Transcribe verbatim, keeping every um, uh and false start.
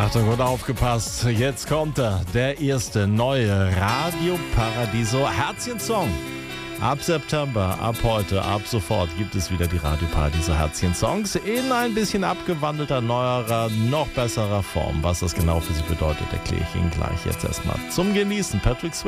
Achtung, gut aufgepasst. Jetzt kommt er, der erste neue Radio Paradiso Herzchen-Song. Ab September, ab heute, ab sofort gibt es wieder die Radio Paradiso Herzchen-Songs in ein bisschen abgewandelter, neuerer, noch besserer Form. Was das genau für Sie bedeutet, erkläre ich Ihnen gleich. Jetzt erstmal zum Genießen. Patrick Swayze.